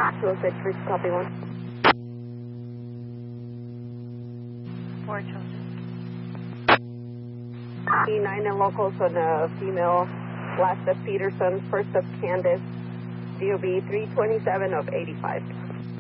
206, Rick, copy 1. 4 children. E9 and locals on a female, last of Peterson, first of Candace, DOB 327 of 85.